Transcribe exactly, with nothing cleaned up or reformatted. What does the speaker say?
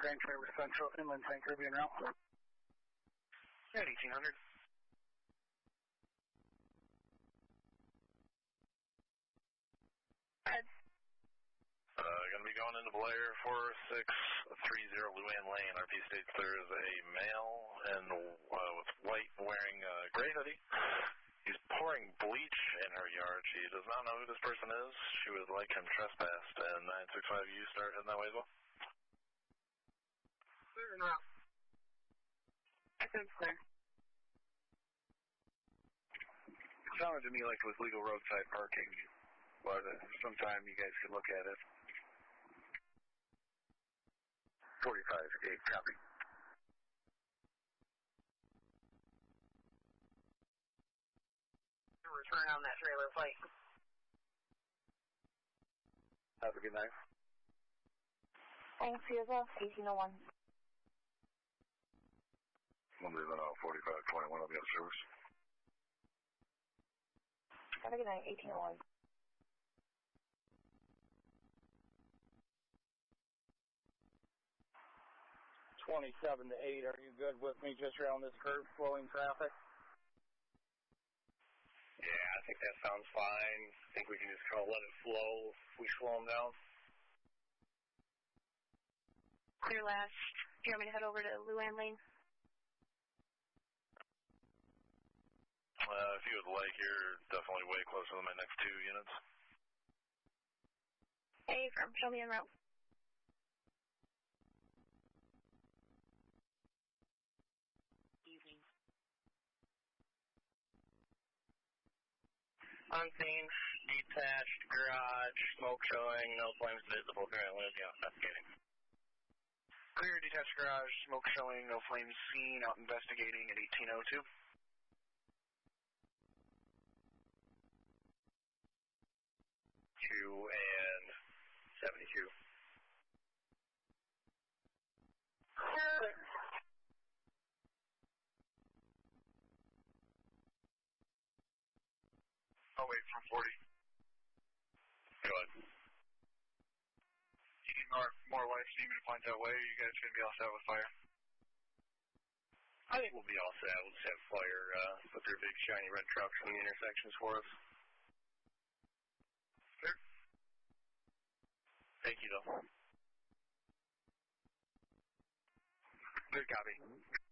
Grand Traverse Central, Inland San Caribbean route. At eighteen hundred. Ed. Uh, going to be going into Blair, four six three zero Luann Lane. R P states there is a male and uh, with white wearing a gray hoodie. He's pouring bleach in her yard. She does not know who this person is. She would like him trespassed. And nine six five, you start heading that way as well? Clear or not? I think clear. It sounded to me like it was legal roadside parking, but uh, sometime you guys could look at it. forty-five, eight, copy. Return on that trailer plate. Have a good night. Thanks, you as well. eighteen oh one. We'll leave it out, forty-five twenty-one, I'll be on service. Have a good night, eighteen oh one. twenty-seven to eight, are you good with me just around this curve, flowing traffic? Yeah, I think that sounds fine. I think we can just kind of let it flow if we slow them down. Clear last. Do you want me to head over to Luann Lane? Uh, if you would like, you're definitely way closer than my next two units. Hey, firm. Show me en route. Evening. Unseen, detached, garage, smoke showing, no flames visible. Currently, yeah, investigating. Clear, detached garage, smoke showing, no flames seen, out investigating at eighteen oh two. Two and seventy-two. I'll wait from forty. Go ahead. You need more, more lights, you need me to point that way, or you guys should be all set with fire? I think we'll be all set. We'll just have fire uh, put their big shiny red trucks in the intersections for us. Clear. Thank you, though. Good copy.